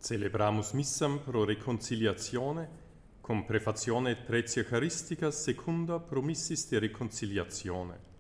Celebramus missam pro reconciliatione, cum prefazione et pretia charistica secunda promissis de reconciliatione.